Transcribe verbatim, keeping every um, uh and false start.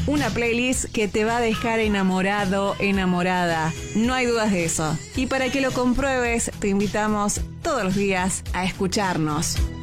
Una playlist que te va a dejar enamorado, enamorada. No hay dudas de eso. Y para que lo compruebes, te invitamos todos los días a escucharnos.